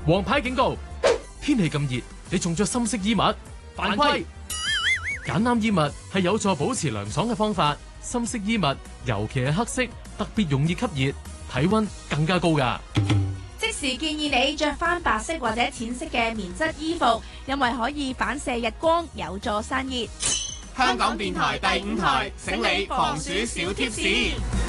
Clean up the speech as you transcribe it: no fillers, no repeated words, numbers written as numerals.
黃牌警告！天氣咁熱，你仲着深色衣物，犯規！揀啱衣物係有助保持涼爽嘅方法。深色衣物，尤其係黑色，特別容易吸熱，體溫更加高㗎。 即時建議你着翻白色或者淺色嘅棉質衣服，因為可以反射日光，有助散熱。 香港電台第5台，醒你防暑小貼士。